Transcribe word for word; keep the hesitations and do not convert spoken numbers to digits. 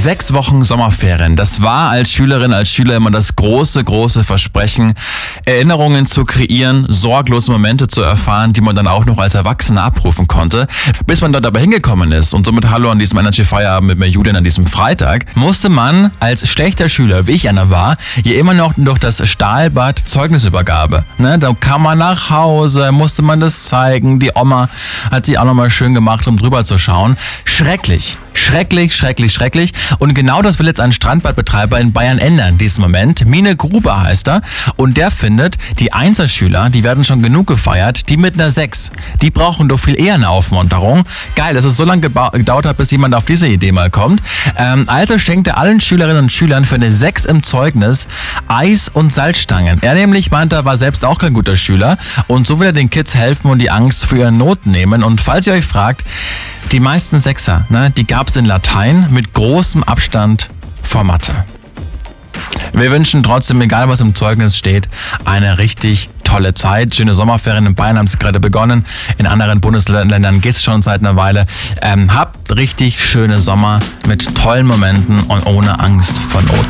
Sechs Wochen Sommerferien, das war als Schülerin, als Schüler immer das große, große Versprechen, Erinnerungen zu kreieren, sorglose Momente zu erfahren, die man dann auch noch als Erwachsener abrufen konnte. Bis man dort aber hingekommen ist und somit hallo an diesem Energy Feierabend mit mir Julian an diesem Freitag, musste man als schlechter Schüler, wie ich einer war, ja immer noch durch das Stahlbad Zeugnisübergabe. Ne? Da kam man nach Hause, musste man das zeigen, die Oma hat sich auch nochmal schön gemacht, um drüber zu schauen. Schrecklich. Schrecklich, schrecklich, schrecklich. Und genau das will jetzt ein Strandbadbetreiber in Bayern ändern, diesen Moment. Mine Gruber heißt er. Und der findet, die Einserschüler, die werden schon genug gefeiert. Die mit einer sechs, die brauchen doch viel eher eine Aufmunterung. Geil, dass es so lange geba- gedauert hat, bis jemand auf diese Idee mal kommt. Ähm, also schenkt er allen Schülerinnen und Schülern für eine sechs im Zeugnis Eis und Salzstangen. Er nämlich meint, er war selbst auch kein guter Schüler. Und so will er den Kids helfen und die Angst für ihre Noten nehmen. Und falls ihr euch fragt, die meisten Sechser, ne, die gab es in Latein mit großem Abstand vor Mathe. Wir wünschen trotzdem, egal was im Zeugnis steht, eine richtig tolle Zeit. Schöne Sommerferien. In Bayern haben es gerade begonnen. In anderen Bundesländern geht es schon seit einer Weile. Ähm, habt richtig schöne Sommer mit tollen Momenten und ohne Angst vor Noten.